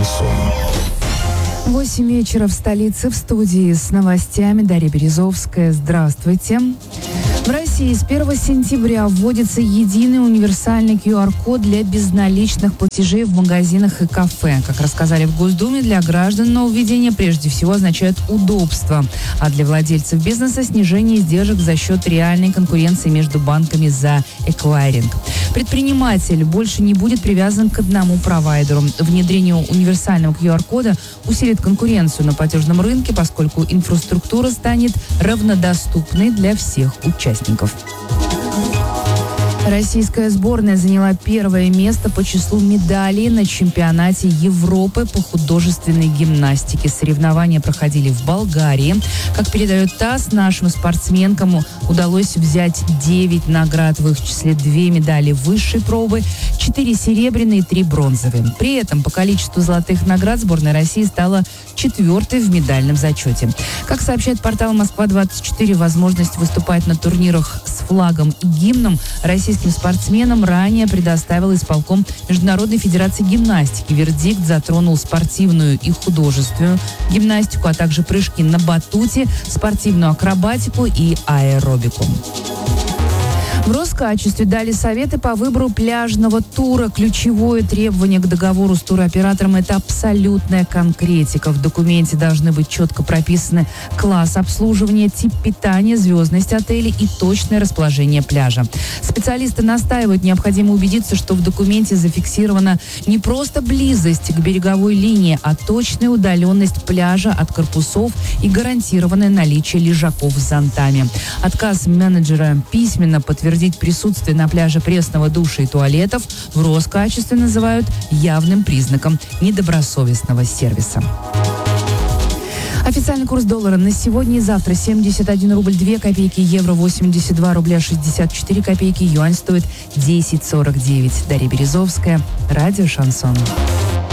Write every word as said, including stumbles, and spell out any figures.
Шансон. восемь вечера в столице, в студии с новостями Дарья Березовская. Здравствуйте. В России с первого сентября вводится единый универсальный ку ар-код для безналичных платежей в магазинах и кафе. Как рассказали в Госдуме, для граждан нововведение прежде всего означает удобство, а для владельцев бизнеса снижение издержек за счет реальной конкуренции между банками за эквайринг. Предприниматель больше не будет привязан к одному провайдеру. Внедрение универсального ку ар-кода усилит конкуренцию на платежном рынке, поскольку инфраструктура станет равнодоступной для всех участников. Российская сборная заняла первое место по числу медалей на чемпионате Европы по художественной гимнастике. Соревнования проходили в Болгарии. Как передает ТАСС, нашим спортсменкам удалось взять девять наград, в их числе две медали высшей пробы, четыре серебряные и три бронзовые. При этом по количеству золотых наград сборная России стала четвертой в медальном зачете. Как сообщает портал Москва двадцать четыре, возможность выступать на турнирах с флагом и гимном российским спортсменам ранее предоставил исполком Международной федерации гимнастики. Вердикт затронул спортивную и художественную гимнастику, а также прыжки на батуте, спортивную акробатику и аэробику. В Роскачестве дали советы по выбору пляжного тура. Ключевое требование к договору с туроператором – это абсолютная конкретика. В документе должны быть четко прописаны класс обслуживания, тип питания, звездность отеля и точное расположение пляжа. Специалисты настаивают, необходимо убедиться, что в документе зафиксирована не просто близость к береговой линии, а точная удаленность пляжа от корпусов и гарантированное наличие лежаков с зонтами. Отказ менеджера письменно подтвердить присутствие на пляже пресного душа и туалетов в Роскачестве называют явным признаком недобросовестного сервиса. Официальный курс доллара на сегодня и завтра: семьдесят один рубль две копейки, евро восемьдесят два рубля шестьдесят четыре копейки, юань стоит десять сорок девять. Дарья Березовская, радио «Шансон».